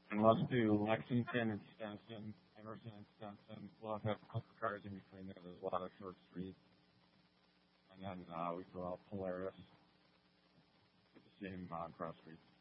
And let's do Lexington and Stetson, Emerson and Stetson. We'll have a couple cars in between there. There's a lot of short streets. And then we go out Polaris with the same cross streets.